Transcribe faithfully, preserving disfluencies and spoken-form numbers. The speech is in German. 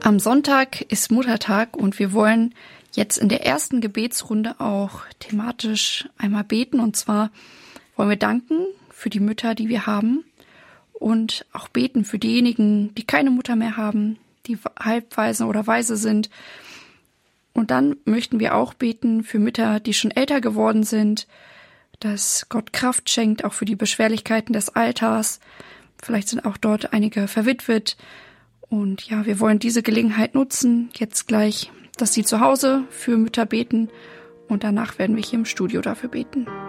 Am Sonntag ist Muttertag und wir wollen jetzt in der ersten Gebetsrunde auch thematisch einmal beten. Und zwar wollen wir danken für die Mütter, die wir haben, und auch beten für diejenigen, die keine Mutter mehr haben, die halbwaise oder weise sind. Und dann möchten wir auch beten für Mütter, die schon älter geworden sind, dass Gott Kraft schenkt, auch für die Beschwerlichkeiten des Alters. Vielleicht sind auch dort einige verwitwet. Und ja, wir wollen diese Gelegenheit nutzen, jetzt gleich, dass Sie zu Hause für Mütter beten. Und danach werden wir hier im Studio dafür beten.